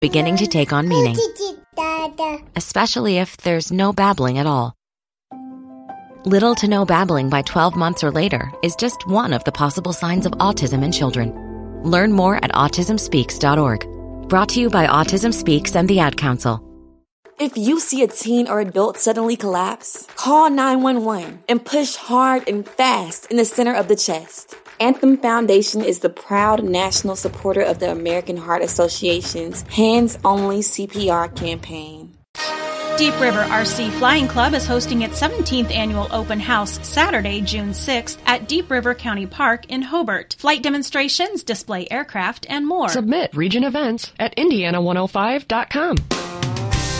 beginning to take on meaning, especially if there's no babbling at all. Little to no babbling by 12 months or later is just one of the possible signs of autism in children. Learn more at autismspeaks.org. Brought to you by Autism Speaks and the Ad Council. If you see a teen or adult suddenly collapse, call 911 and push hard and fast in the center of the chest. Anthem Foundation is the proud national supporter of the American Heart Association's Hands Only CPR campaign. Deep River RC Flying Club is hosting its 17th annual open house Saturday, June 6th at Deep River County Park in Hobart. Flight demonstrations, display aircraft, and more. Submit region events at Indiana105.com.